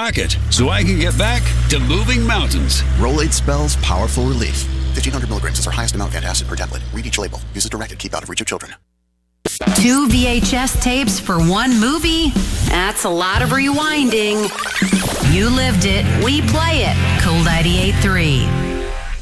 pocket so I can get back to moving mountains. Rolade spells powerful relief. 1,500 milligrams is our highest amount of antacid per tablet. Read each label. Use as directed. Keep out of reach of children. 2 VHS tapes for 1 movie? That's a lot of rewinding. You lived it. We play it. Cool 98.3.